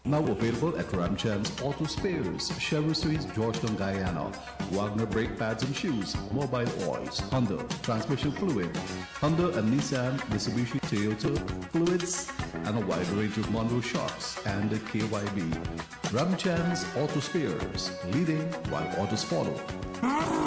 Now available at Ramchand's Auto Spares, Chevrolet Suisse, Georgetown, Guyana, Wagner brake pads and shoes, mobile oils, Honda transmission fluid, Honda and Nissan, Mitsubishi, Toyota fluids, and a wide range of Monroe shocks and KYB. Ramchand's Auto Spares, leading while autos follow.